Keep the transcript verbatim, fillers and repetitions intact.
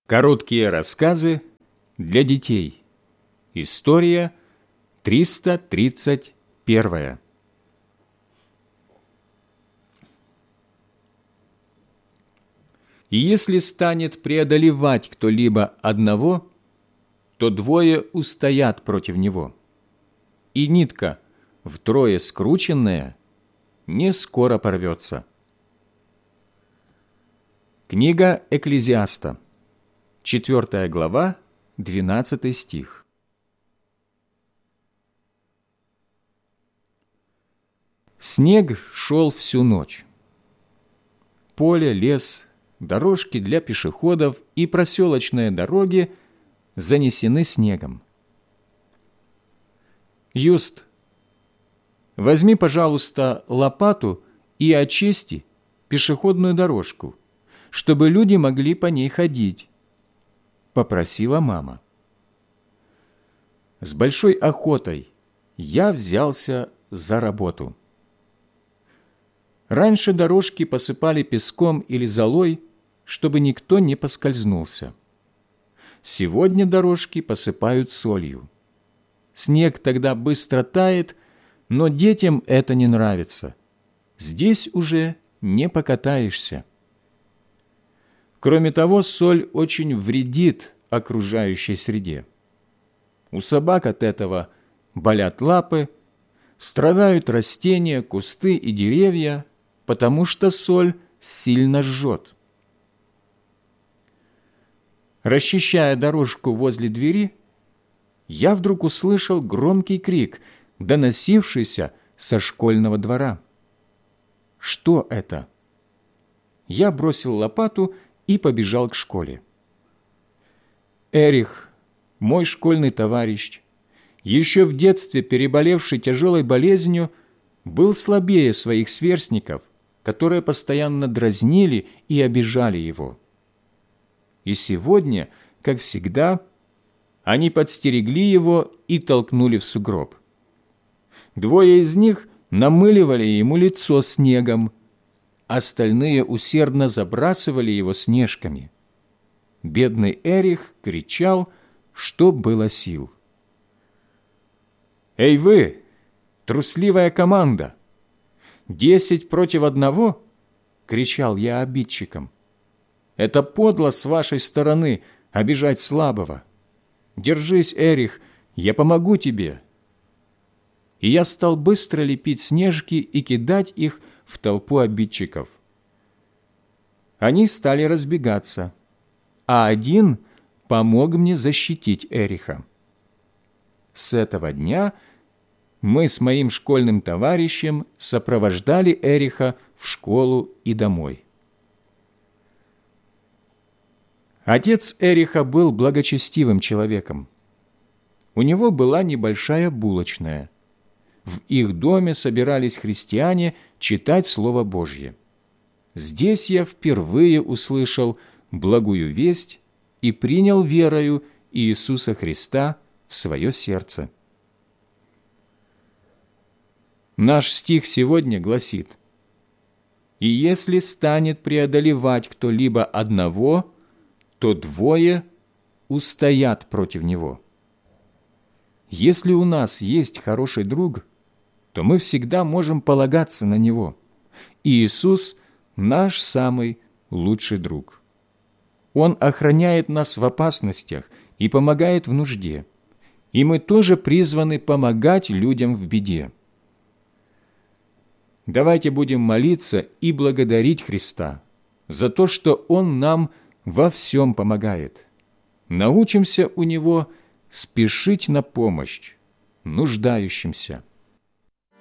Короткие рассказы для детей. История триста тридцать первая. И если станет преодолевать кто-либо одного, то двое устоят против него. И нитка, втрое скрученная, не скоро порвется. Книга Экклезиаста, четвёртая глава, двенадцатый стих. Снег шел всю ночь. Поле, лес, дорожки для пешеходов и проселочные дороги занесены снегом. «Юст, возьми, пожалуйста, лопату и очисти пешеходную дорожку, чтобы люди могли по ней ходить», — попросила мама. С большой охотой я взялся за работу. Раньше дорожки посыпали песком или золой, чтобы никто не поскользнулся. Сегодня дорожки посыпают солью. Снег тогда быстро тает, но детям это не нравится. Здесь уже не покатаешься. Кроме того, соль очень вредит окружающей среде. У собак от этого болят лапы, страдают растения, кусты и деревья, потому что соль сильно жжет. Расчищая дорожку возле двери, я вдруг услышал громкий крик, доносившийся со школьного двора. Что это? Я бросил лопату и побежал к школе. Эрих, мой школьный товарищ, еще в детстве переболевший тяжелой болезнью, был слабее своих сверстников, которые постоянно дразнили и обижали его. И сегодня, как всегда, они подстерегли его и толкнули в сугроб. Двое из них намыливали ему лицо снегом, остальные усердно забрасывали его снежками. Бедный Эрих кричал, что было сил. «Эй вы, трусливая команда! Десять против одного!» — кричал я обидчикам. «Это подло с вашей стороны обижать слабого. Держись, Эрих, я помогу тебе». И я стал быстро лепить снежки и кидать их в толпу обидчиков. Они стали разбегаться, а один помог мне защитить Эриха. С этого дня мы с моим школьным товарищем сопровождали Эриха в школу и домой. Отец Эриха был благочестивым человеком. У него была небольшая булочная. В их доме собирались христиане читать Слово Божье. Здесь я впервые услышал благую весть и принял верою Иисуса Христа в свое сердце. Наш стих сегодня гласит: «И если станет преодолевать кто-либо одного, то двое устоят против него». Если у нас есть хороший друг, то мы всегда можем полагаться на него. Иисус – наш самый лучший друг. Он охраняет нас в опасностях и помогает в нужде. И мы тоже призваны помогать людям в беде. Давайте будем молиться и благодарить Христа за то, что Он нам во всем помогает. Научимся у Него спешить на помощь нуждающимся.